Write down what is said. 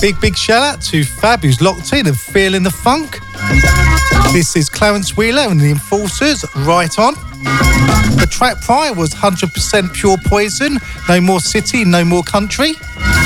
Big shout out to Fab, who's locked in and feeling the funk. This is Clarence Wheeler and the Enforcers, Right On. The track prior was 100% Pure Poison, No More City, No More Country.